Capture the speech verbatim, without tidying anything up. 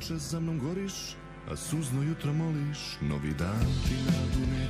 duše za mnom goriš, a suzno jutro moliš, novi dan ti nadu ne